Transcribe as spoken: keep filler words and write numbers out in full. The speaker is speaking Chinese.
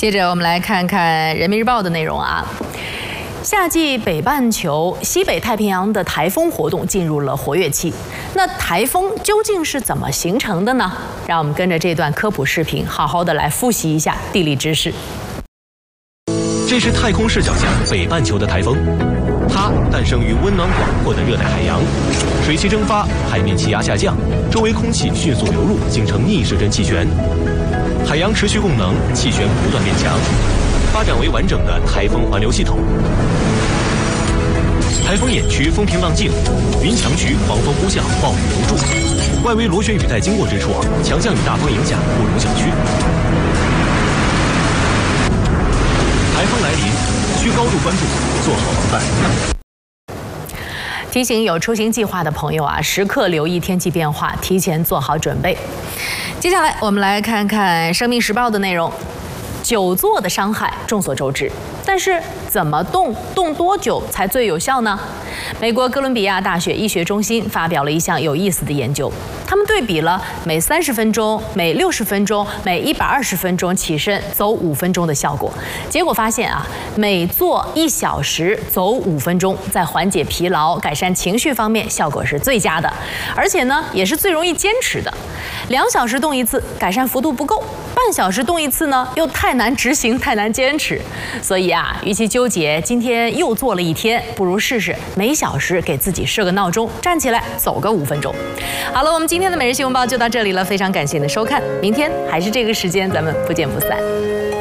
接着我们来看看人民日报的内容啊。夏季北半球西北太平洋的台风活动进入了活跃期，那台风究竟是怎么形成的呢？让我们跟着这段科普视频，好好的来复习一下地理知识。 这是太空视角下北半球的台风，它诞生于温暖广阔的热带海洋，水汽蒸发，海面气压下降，周围空气迅速流入，形成逆时针气旋。海洋持续供能，气旋不断变强，发展为完整的台风环流系统。台风眼区风平浪静，云墙区狂风呼啸，暴雨如注。外围螺旋雨带经过之处，强降雨大风影响不容小觑。台风来临，需高度关注，做好防范。 提醒有出行计划的朋友啊，时刻留意天气变化，提前做好准备。接下来我们来看看《生命时报》的内容。久坐的伤害众所周知，但是怎么动、动多久才最有效呢？美国哥伦比亚大学医学中心发表了一项有意思的研究，他们对比了每三十分钟、每六十分钟、每一百二十分钟起身走五分钟的效果。结果发现啊，每做一小时走五分钟，在缓解疲劳、改善情绪方面效果是最佳的，而且呢，也是最容易坚持的。两小时动一次，改善幅度不够；半小时动一次呢，又太难执行、太难坚持。所以啊，与其纠结今天又做了一天，不如试试每小时给自己设个闹钟，站起来走个五分钟。好了，我们今天的每日新闻报就到这里了，非常感谢你的收看，明天还是这个时间，咱们不见不散。